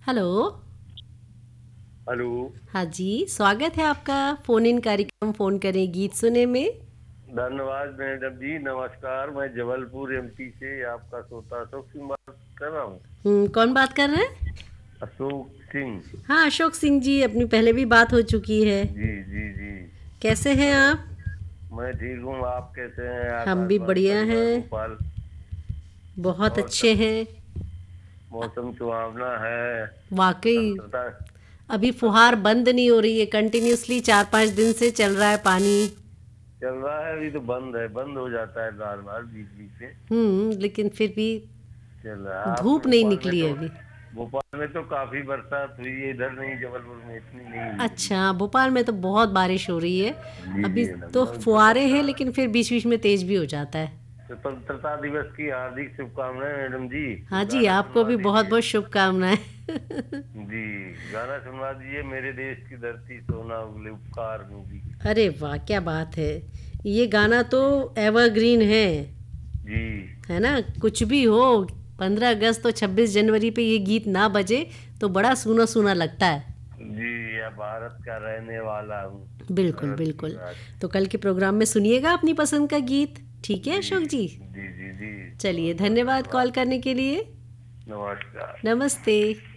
Hello. Hello. हाँ जी, स्वागत है आपका फ़ोन इन कार्यक्रम फ़ोन करें गीत सुने में। धन्यवाद मैडम जी, नमस्कार। मैं जबलपुर एमपी से आपका श्रोता अशोक सिंह बात कर रहा हूँ। कौन बात कर रहे हैं? अशोक सिंह। हाँ, अशोक सिंह जी, अपनी पहले भी बात हो चुकी है। जी जी जी। कैसे हैं मैं आप? मैं ठीक हूँ। आप कैसे हैं? हम भी आकाशवाणी बढ़िया परिवार हैं, भोपाल बहुत और अच्छे हैं। मौसम सुहावना है। वाकई संतरता अभी फुहार संतर बंद नहीं हो रही है, कंटिन्यूअसली 4-5 दिन से चल रहा है पानी। चल रहा है। अभी तो बंद है, बंद हो जाता है बार बार बीच बीच में। लेकिन फिर भी चल रहा है। आपके धूप नहीं भोपाल में निकली है तो अभी। काफी बरसात हुई है। इधर नहीं, जबलपुर में इतनी नहीं हुई अभी। अच्छा, भोपाल में तो बहुत बारिश हो रही है। जी अभी जी मैडम। तो फुहारे हैं, लेकिन फिर बीच बीच में तेज भी हो जाता है। स्वतंत्रता दिवस की हार्दिक शुभकामनाएं मैडम जी। हाँ कुछ जी, गाना आपको सुनवा भी बहुत दीजिए। बहुत शुभकामनाएं। जी, गाना सुनवा दीजिए। मेरे देश की धरती सोना उगले उपकार मूवी। अरे वाह, क्या बात है! ये गाना तो एवरग्रीन जी है ना? कुछ भी हो, 15 अगस्त और 26 जनवरी पे ये गीत ना बजे तो बड़ा सूना सूना लगता है। जी, यह भारत का रहने वाला हूँ। बिल्कुल भारत की बिल्कुल। बात। तो कल के प्रोग्राम में सुनिएगा अपनी पसंद का गीत, ठीक है जी अशोक जी? जी जी जी। चलिए, बहुत बहुत धन्यवाद कॉल धन्यवाद। करने के लिए। नमस्कार। नमस्ते।